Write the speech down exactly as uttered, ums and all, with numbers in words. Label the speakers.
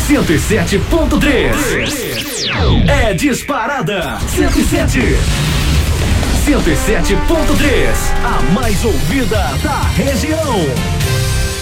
Speaker 1: cento e sete ponto três. É disparada. cento e sete. cento e sete ponto três. A mais ouvida da região.